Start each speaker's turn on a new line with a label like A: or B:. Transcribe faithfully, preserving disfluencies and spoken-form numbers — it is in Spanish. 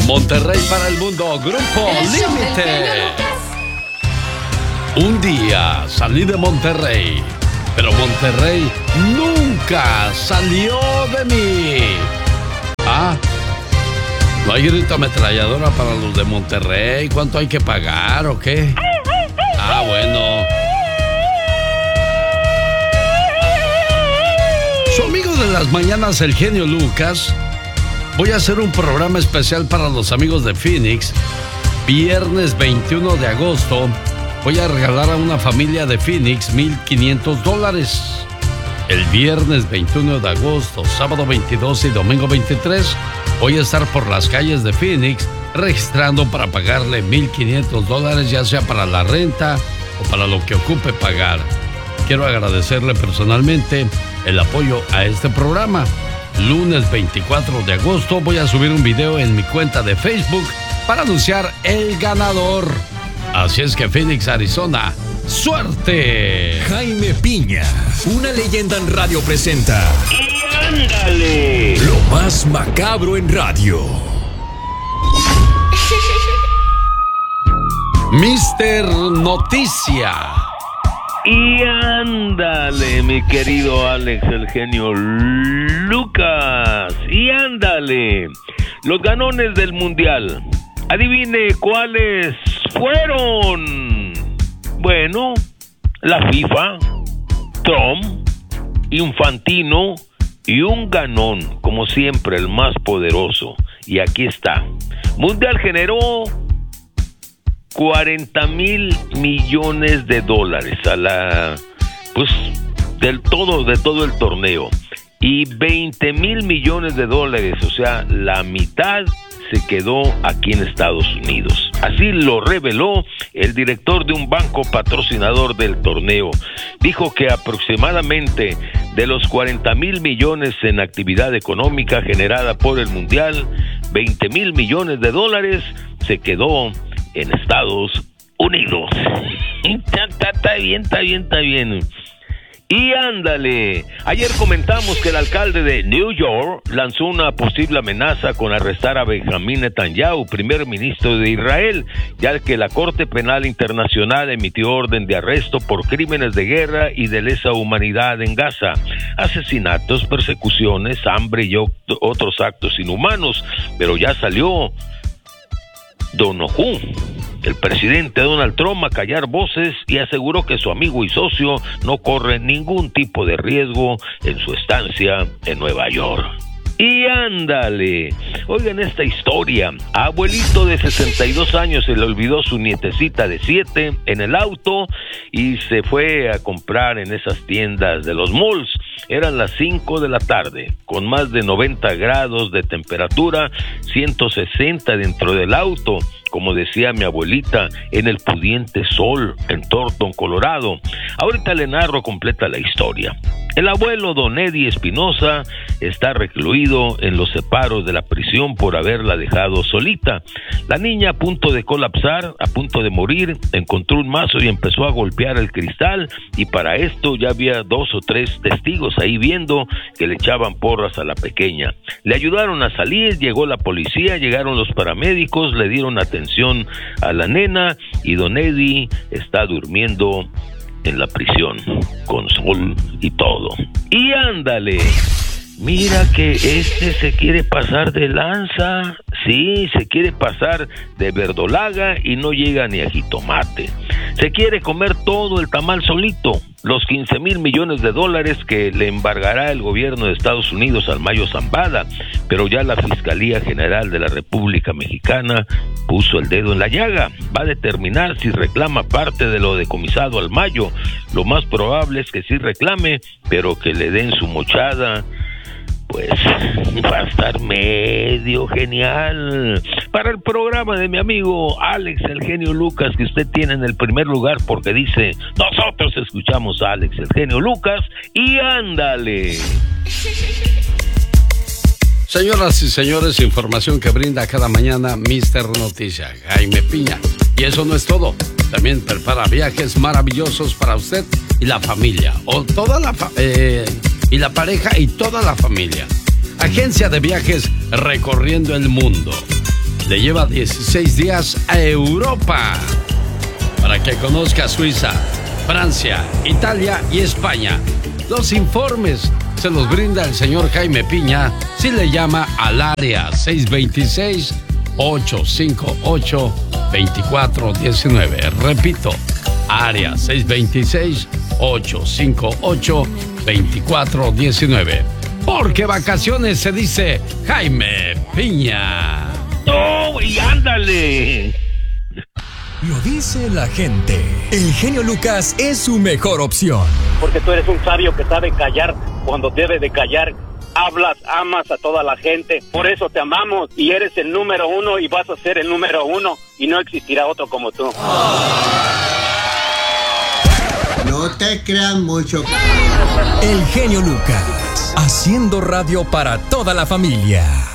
A: Monterrey para el mundo, Grupo Límite. Un día salí de Monterrey, pero Monterrey nunca salió de mí. Ah, ¿no hay grito ametralladora para los de Monterrey? ¿Cuánto hay que pagar o qué? Ah, bueno. Su amigo de las mañanas, el genio Lucas. Voy a hacer un programa especial para los amigos de Phoenix. Viernes veintiuno de agosto voy a regalar a una familia de Phoenix mil quinientos dólares. El viernes veintiuno de agosto, sábado veintidós y domingo veintitrés voy a estar por las calles de Phoenix registrando para pagarle mil quinientos dólares, ya sea para la renta o para lo que ocupe pagar. Quiero agradecerle personalmente el apoyo a este programa. Lunes veinticuatro de agosto voy a subir un video en mi cuenta de Facebook para anunciar el ganador. Así es que Phoenix, Arizona, ¡suerte!
B: Jaime Piña, una leyenda en radio presenta.
C: ¡Y ándale!
B: Lo más macabro en radio.
A: Mister Noticia.
C: Y ándale, mi querido Alex, el genio Lucas. Y ándale, los ganones del mundial. Adivine cuáles fueron. Bueno, la FIFA, Trump, Infantino y un ganón, como siempre, el más poderoso. Y aquí está. Mundial generó cuarenta mil millones de dólares a la, pues, del todo, de todo el torneo. Y veinte mil millones de dólares, o sea, la mitad se quedó aquí en Estados Unidos. Así lo reveló el director de un banco patrocinador del torneo. Dijo que aproximadamente de los cuarenta mil millones en actividad económica generada por el Mundial, veinte mil millones de dólares se quedó en Estados Unidos. Está, está bien, está bien, está bien. Y ándale, ayer comentamos que el alcalde de New York lanzó una posible amenaza con arrestar a Benjamín Netanyahu, primer ministro de Israel, ya que la Corte Penal Internacional emitió orden de arresto por crímenes de guerra y de lesa humanidad en Gaza, asesinatos, persecuciones, hambre y otros actos inhumanos. Pero ya salió Donoghue, el presidente Donald Trump, a callar voces y aseguró que su amigo y socio no corre ningún tipo de riesgo en su estancia en Nueva York. Y ándale, oigan esta historia. A abuelito de sesenta y dos años se le olvidó su nietecita de siete en el auto y se fue a comprar en esas tiendas de los malls. Eran las cinco de la tarde, con más de noventa grados de temperatura, ciento sesenta dentro del auto, como decía mi abuelita, en el pudiente sol en Thornton, Colorado. Ahorita le narro completa la historia. El abuelo don Eddie Espinosa está recluido en los separos de la prisión por haberla dejado solita. La niña, a punto de colapsar, a punto de morir, encontró un mazo y empezó a golpear el cristal, y para esto ya había dos o tres testigos ahí viendo que le echaban porras a la pequeña. Le ayudaron a salir, llegó la policía, llegaron los paramédicos, le dieron atención a la nena y don Eddie está durmiendo en la prisión, con sol y todo. Y ándale, mira que este se quiere pasar de lanza, sí, se quiere pasar de verdolaga y no llega ni a jitomate. Se quiere comer todo el tamal solito, los quince mil millones de dólares que le embargará el gobierno de Estados Unidos al Mayo Zambada, pero ya la Fiscalía General de la República Mexicana puso el dedo en la llaga. Va a determinar si reclama parte de lo decomisado al Mayo. Lo más probable es que sí reclame, pero que le den su mochada. Pues va a estar medio genial. Para el programa de mi amigo Alex, el genio Lucas, que usted tiene en el primer lugar porque dice, nosotros escuchamos a Alex, el genio Lucas, y ándale.
A: Señoras y señores, información que brinda cada mañana Mister Noticia, Jaime Piña. Y eso no es todo. También prepara viajes maravillosos para usted y la familia, o toda la fa- eh, y la pareja y toda la familia. Agencia de viajes recorriendo el mundo. le lleva dieciséis días a Europa para que conozca Suiza, Francia, Italia y España. Los informes se los brinda el señor Jaime Piña si le llama al área seis dos seis, ocho cinco ocho, dos cuatro uno nueve. Repito, área seis dos seis, ocho cinco ocho, dos cuatro uno nueve. Porque vacaciones se dice Jaime Piña.
C: ¡No, y ándale!
B: Lo dice la gente. El genio Lucas es su mejor opción.
D: Porque tú eres un sabio que sabe callar cuando debe de callar. Hablas, amas a toda la gente. Por eso te amamos y eres el número uno y vas a ser el número uno y no existirá otro como tú.
E: No te creas mucho.
B: El genio Lucas, haciendo radio para toda la familia.